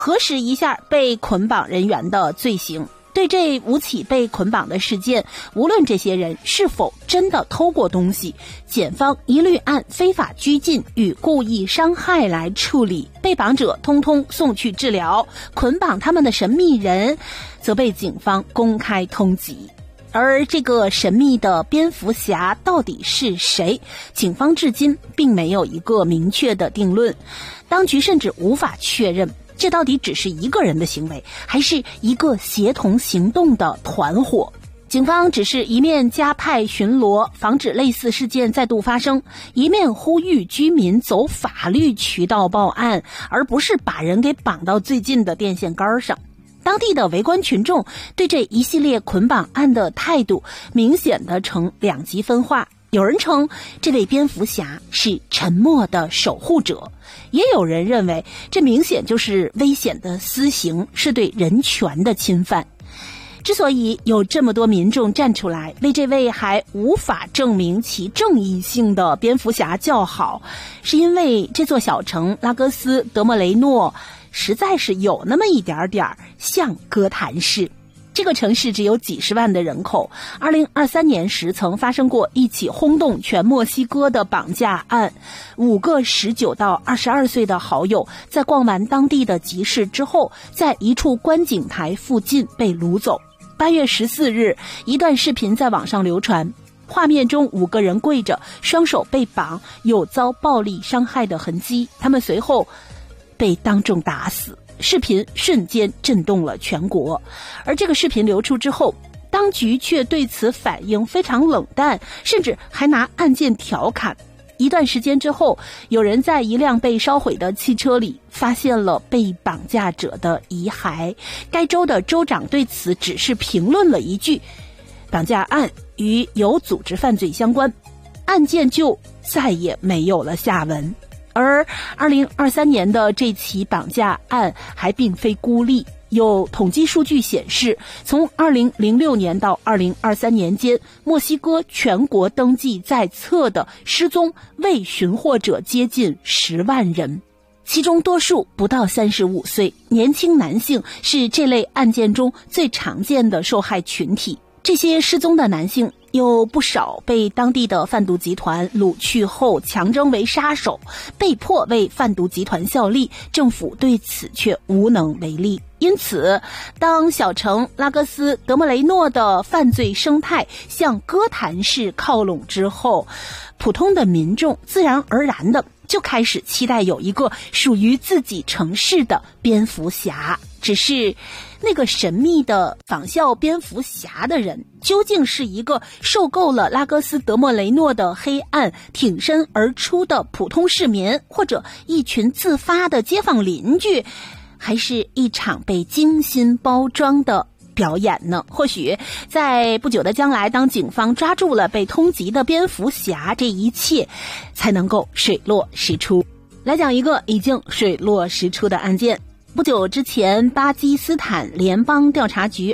核实一下被捆绑人员的罪行。对这5起被捆绑的事件，无论这些人是否真的偷过东西，检方一律按非法拘禁与故意伤害来处理，被绑者通通送去治疗，捆绑他们的神秘人则被警方公开通缉。而这个神秘的蝙蝠侠到底是谁？警方至今并没有一个明确的定论，当局甚至无法确认这到底只是一个人的行为，还是一个协同行动的团伙。警方只是一面加派巡逻，防止类似事件再度发生，一面呼吁居民走法律渠道报案，而不是把人给绑到最近的电线杆上。当地的围观群众对这一系列捆绑案的态度明显的呈两极分化，有人称这位蝙蝠侠是沉默的守护者，也有人认为这明显就是危险的私刑，是对人权的侵犯。之所以有这么多民众站出来为这位还无法证明其正义性的蝙蝠侠叫好，是因为这座小城拉各斯德莫雷诺实在是有那么一点点像哥谭市。这个城市只有几十万的人口，2023年时曾发生过一起轰动全墨西哥的绑架案，5个19到22岁的好友在逛完当地的集市之后，在一处观景台附近被掳走。8月14日，一段视频在网上流传，画面中5个人跪着，双手被绑，有遭暴力伤害的痕迹，他们随后被当众打死。视频瞬间震动了全国，而这个视频流出之后，当局却对此反应非常冷淡，甚至还拿案件调侃。一段时间之后，有人在一辆被烧毁的汽车里发现了被绑架者的遗骸，该州的州长对此只是评论了一句：绑架案与有组织犯罪相关，案件就再也没有了下文。而2023年的这起绑架案还并非孤立，有统计数据显示，从2006年到2023年间，墨西哥全国登记在册的失踪未寻获者接近10万人，其中多数不到35岁，年轻男性是这类案件中最常见的受害群体。这些失踪的男性有不少被当地的贩毒集团掳去后强征为杀手，被迫为贩毒集团效力，政府对此却无能为力。因此，当小城拉各斯德莫雷诺的犯罪生态向哥谭市靠拢之后，普通的民众自然而然的就开始期待有一个属于自己城市的蝙蝠侠。只是那个神秘的仿效蝙蝠侠的人究竟是一个受够了拉各斯德莫雷诺的黑暗挺身而出的普通市民，或者一群自发的街坊邻居，还是一场被精心包装的表演呢？或许在不久的将来，当警方抓住了被通缉的蝙蝠侠，这一切才能够水落石出。来讲一个已经水落石出的案件。不久之前，巴基斯坦联邦调查局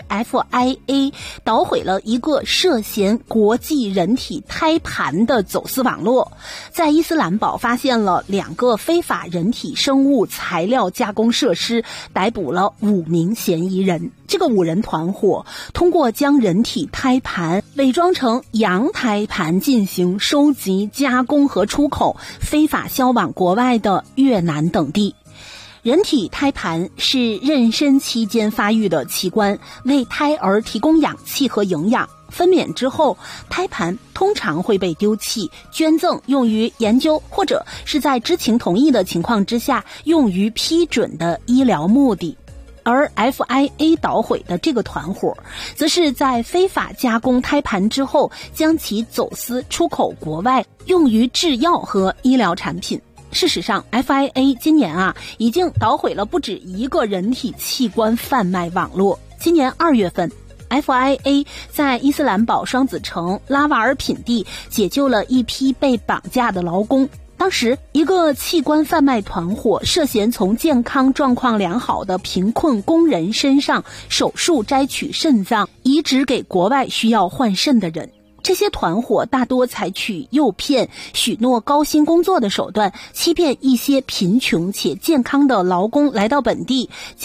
FIA 捣毁了一个涉嫌国际人体胎盘的走私网络，在伊斯兰堡发现了2个非法人体生物材料加工设施，逮捕了5名嫌疑人。这个5人团伙通过将人体胎盘伪装成羊胎盘进行收集、加工和出口，非法销往国外的越南等地。人体胎盘是妊娠期间发育的器官，为胎儿提供氧气和营养。分娩之后，胎盘通常会被丢弃、捐赠，用于研究，或者是在知情同意的情况之下用于批准的医疗目的。而 FIA 捣毁的这个团伙，则是在非法加工胎盘之后，将其走私出口国外，用于制药和医疗产品。事实上 FIA 今年已经捣毁了不止一个人体器官贩卖网络。今年2月份， FIA 在伊斯兰堡双子城拉瓦尔品地解救了一批被绑架的劳工。当时一个器官贩卖团伙涉嫌从健康状况良好的贫困工人身上手术摘取肾脏，移植给国外需要换肾的人。 这些团伙大多采取诱骗、许诺高薪工作的手段，欺骗一些贫穷且健康的劳工来到本地，